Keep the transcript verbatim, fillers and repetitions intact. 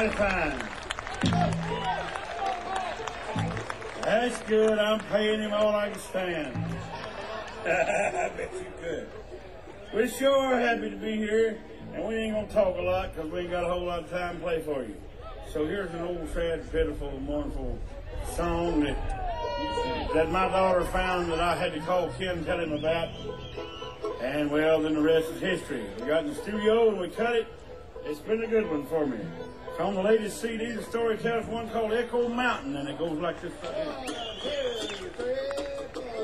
mighty fine. That's good. I'm paying him all I can stand. I bet you could. We're sure happy to be here, and we ain't going to talk a lot because we ain't got a whole lot of time to play for you. So here's an old, sad, pitiful, mournful song that, that my daughter found that I had to call Ken and tell him about. And, well, then the rest is history. We got in the studio and we cut it. It's been a good one for me. It's on the latest C D, the story tells one called Echo Mountain, and it goes like this.